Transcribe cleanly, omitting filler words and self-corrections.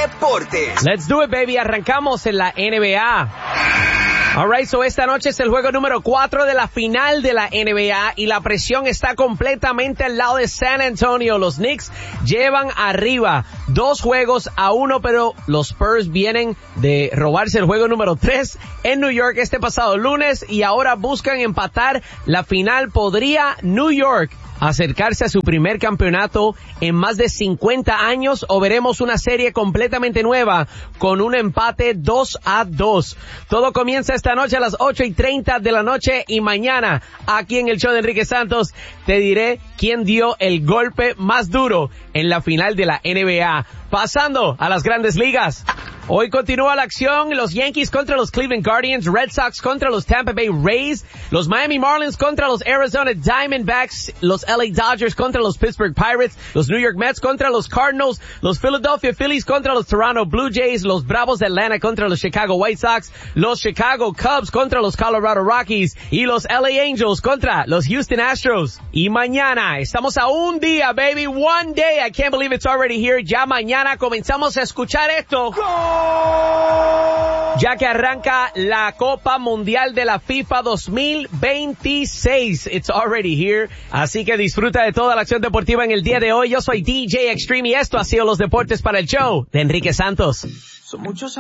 deportes. Let's do it, baby. Arrancamos en la NBA. Alright, so esta noche es el juego número 4 de la final de la NBA y la presión está completamente al lado de San Antonio. Los Knicks llevan arriba 2-1, pero los Spurs vienen de robarse el juego número 3 en New York este pasado lunes y ahora buscan empatar la final. ¿Podría New York acercarse a su primer campeonato en más de 50 años o veremos una serie completamente nueva con un empate 2-2? Todo comienza esta noche a las 8:30 de la noche y mañana aquí en el show de Enrique Santos te diré quién dio el golpe más duro en la final de la NBA. Pasando a las grandes ligas. Hoy continúa la acción, los Yankees contra los Cleveland Guardians, Red Sox contra los Tampa Bay Rays, los Miami Marlins contra los Arizona Diamondbacks, los LA Dodgers contra los Pittsburgh Pirates, los New York Mets contra los Cardinals, los Philadelphia Phillies contra los Toronto Blue Jays, los Bravos de Atlanta contra los Chicago White Sox, los Chicago Cubs contra los Colorado Rockies y los LA Angels contra los Houston Astros. Y mañana, estamos a un día, baby, one day, I can't believe it's already here, ya mañana comenzamos a escuchar esto. Ya que arranca la Copa Mundial de la FIFA 2026. It's already here. Así que disfruta de toda la acción deportiva en el día de hoy. Yo soy DJ Extreme y esto ha sido los deportes para el show de Enrique Santos. Son muchos